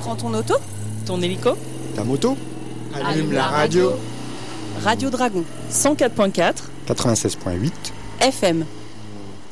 Prends ton auto, Ton hélico, Ta moto, Allume la radio. Radio Dragon, 104.4 96.8. FM.